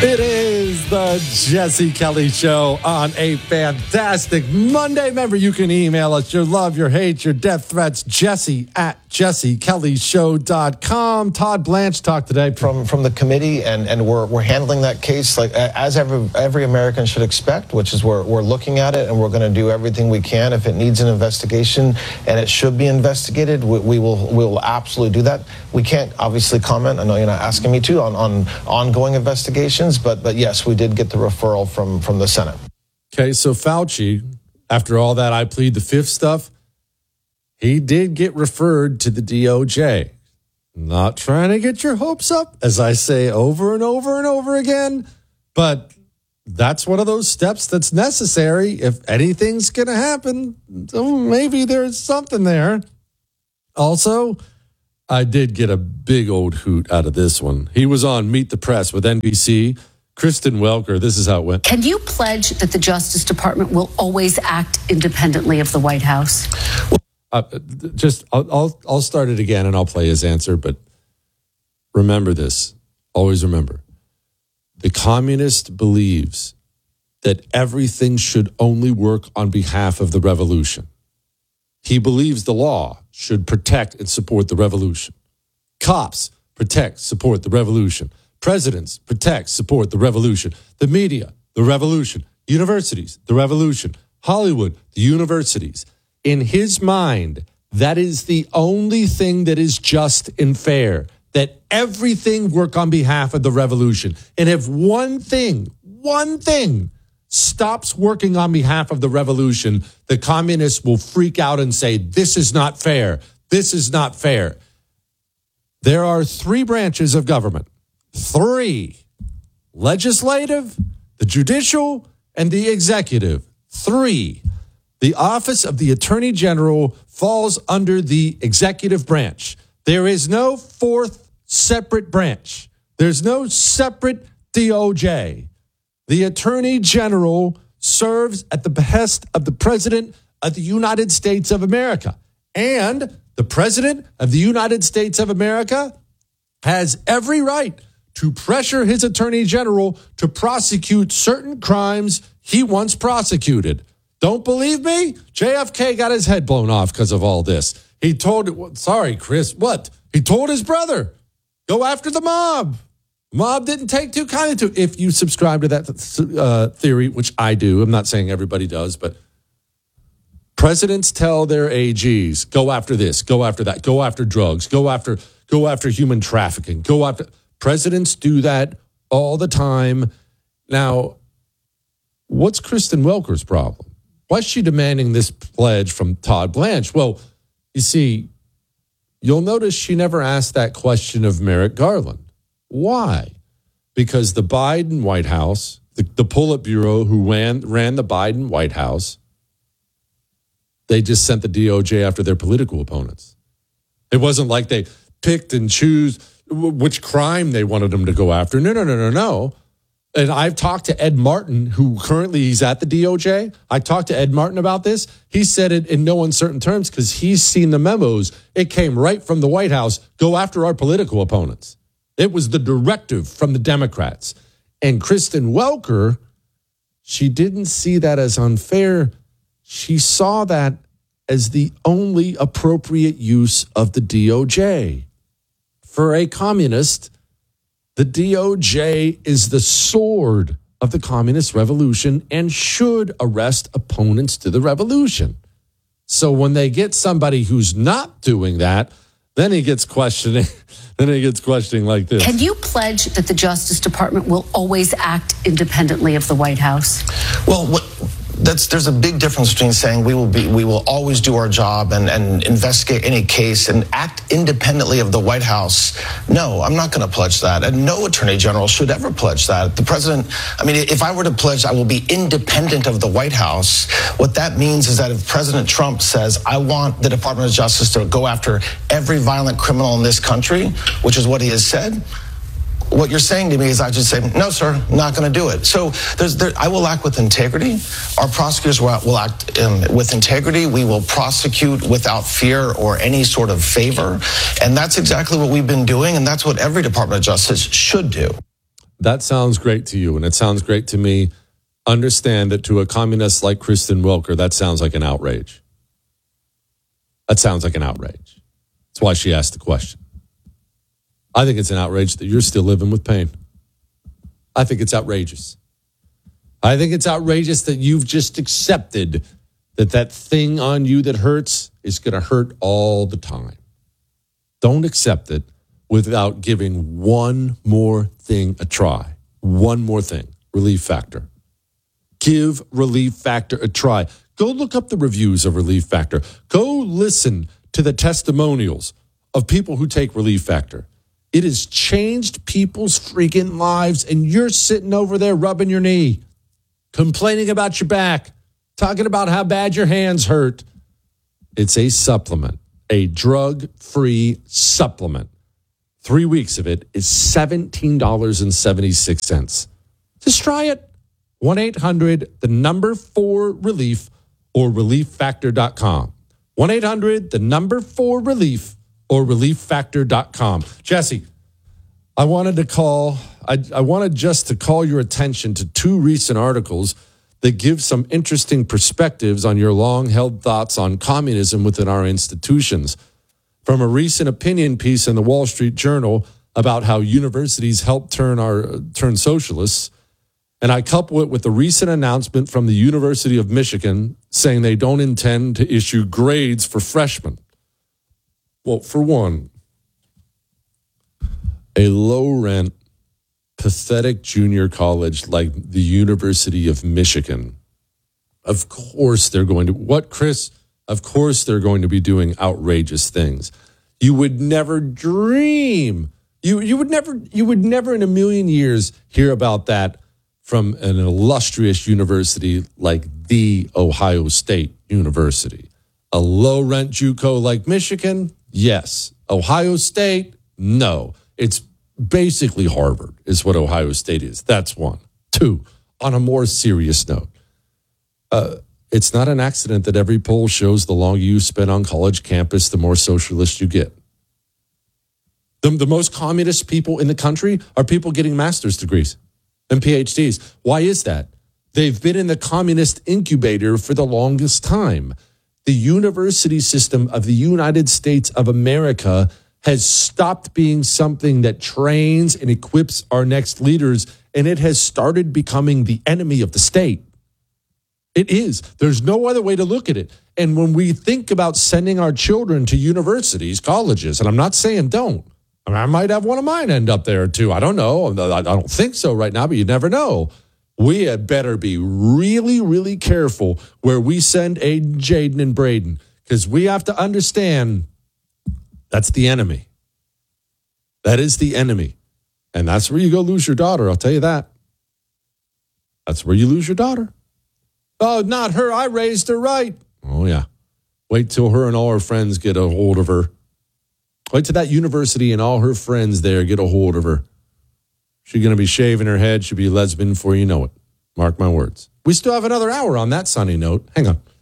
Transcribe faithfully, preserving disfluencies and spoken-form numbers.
It is the Jesse Kelly Show on a fantastic Monday. Remember, you can email us your love, your hate, your death threats, Jesse at jesse kelly show dot com. Todd Blanche talked today from from the committee, and, and we're we're handling that case like as every every American should expect, which is we're we're looking at it, and we're going to do everything we can. If it needs an investigation and it should be investigated, we, we will we will absolutely do that. We can't obviously comment. I know you're not asking me to on, on ongoing investigations, but but yes, we did get the referral from from the Senate. Okay, so Fauci, after all that I plead the fifth stuff, he did get referred to the D O J. Not trying to get your hopes up, as I say over and over and over again, but that's one of those steps that's necessary if anything's going to happen. So maybe there's something there. Also, I did get a big old hoot out of this one. He was on Meet the Press with N B C. Kristen Welker, this is how it went. Can you pledge that the Justice Department will always act independently of the White House? Well, Uh, just, I'll, I'll, I'll start it again and I'll play his answer. But remember this, always remember, the communist believes that everything should only work on behalf of the revolution. He believes the law should protect and support the revolution. Cops protect, support the revolution. Presidents protect, support the revolution. The media, the revolution. Universities, the revolution. Hollywood, the universities. In his mind, that is the only thing that is just and fair, that everything work on behalf of the revolution. And if one thing, one thing stops working on behalf of the revolution, the communists will freak out and say, this is not fair. This is not fair. There are three branches of government. Three. Legislative, the judicial, and the executive. Three. The office of the Attorney General falls under the executive branch. There is no fourth separate branch. There's no separate D O J. The Attorney General serves at the behest of the President of the United States of America. And the President of the United States of America has every right to pressure his Attorney General to prosecute certain crimes he wants prosecuted. Don't believe me? J F K got his head blown off because of all this. He told, sorry, Chris, what? He told his brother, go after the mob. Mob didn't take too kindly to it. If you subscribe to that uh, theory, which I do, I'm not saying everybody does, but presidents tell their A Gs, go after this, go after that, go after drugs, go after, go after human trafficking, go after. Presidents do that all the time. Now, what's Kristen Welker's problem? Why is she demanding this pledge from Todd Blanche? Well, you see, you'll notice she never asked that question of Merrick Garland. Why? Because the Biden White House, the, the Politburo who ran, ran the Biden White House, they just sent the D O J after their political opponents. It wasn't like they picked and choose which crime they wanted them to go after. No, no, no, no, no. And I've talked to Ed Martin, who currently he's at the D O J. I talked to Ed Martin about this. He said it in no uncertain terms because he's seen the memos. It came right from the White House. Go after our political opponents. It was the directive from the Democrats. And Kristen Welker, she didn't see that as unfair. She saw that as the only appropriate use of the D O J. For a communist, the D O J is the sword of the communist revolution and should arrest opponents to the revolution. So when they get somebody who's not doing that, then he gets questioning. Then he gets questioning like this. Can you pledge that the Justice Department will always act independently of the White House? Well, what, that's there's a big difference between saying we will be we will always do our job and, and investigate any case and act independently of the White House. No, I'm not going to pledge that, and no Attorney General should ever pledge that. The President, I mean, if I were to pledge I will be independent of the White House, what that means is that if President Trump says I want the Department of Justice to go after every violent criminal in this country, which is what he has said, what you're saying to me is I should say, no, sir, not going to do it. So there's, there, I will act with integrity. Our prosecutors will, will act um, with integrity. We will prosecute without fear or any sort of favor. And that's exactly what we've been doing. And that's what every Department of Justice should do. that sounds great to you, and it sounds great to me. Understand that to a communist like Kristen Welker, that sounds like an outrage. That sounds like an outrage. That's why she asked the question. I think it's an outrage that you're still living with pain. I think it's outrageous. I think it's outrageous that you've just accepted that that thing on you that hurts is going to hurt all the time. Don't accept it without giving one more thing a try. One more thing. Relief Factor. Give Relief Factor a try. Go look up the reviews of Relief Factor. Go listen to the testimonials of people who take Relief Factor. It has changed people's freaking lives, and you're sitting over there rubbing your knee, complaining about your back, talking about how bad your hands hurt. It's a supplement, a drug-free supplement. Three weeks of it is seventeen dollars and seventy-six cents. Just try it. one eight hundred, the number four relief, or relief factor dot com. one eight hundred, the number four relief, or relief factor dot com. Jesse, I wanted to call, I, I wanted just to call your attention to two recent articles that give some interesting perspectives on your long-held thoughts on communism within our institutions. From a recent opinion piece in the Wall Street Journal about how universities help turn our turn socialists, and I couple it with the recent announcement from the University of Michigan saying they don't intend to issue grades for freshmen. Well, for one, a low-rent, pathetic junior college like the University of Michigan, of course they're going to, what, Chris? Of course they're going to be doing outrageous things. You would never dream, you you would never, you would never in a million years hear about that from an illustrious university like the Ohio State University. A low-rent JUCO like Michigan, yes. Ohio State, no. It's basically Harvard is what Ohio State is. That's one. Two, on a more serious note, uh, it's not an accident that every poll shows the longer you spend on college campus, the more socialist you get. The, the most communist people in the country are people getting master's degrees and P H Ds. Why is that? They've been in the communist incubator for the longest time. The university system of the United States of America has stopped being something that trains and equips our next leaders, and it has started becoming the enemy of the state. It is. There's no other way to look at it. And when we think about sending our children to universities, colleges, and I'm not saying don't. I mean, I might have one of mine end up there too. I don't know. I don't think so right now, but you never know. We had better be really, really careful where we send Aiden, Jaden, and Braden, because we have to understand that's the enemy. That is the enemy. And that's where you go lose your daughter. I'll tell you that. That's where you lose your daughter. Oh, not her. I raised her right. Oh, yeah. Wait till her and all her friends get a hold of her. Wait till that university and all her friends there get a hold of her. She's going to be shaving her head. She'll be a lesbian before you know it. Mark my words. We still have another hour on that sunny note. Hang on.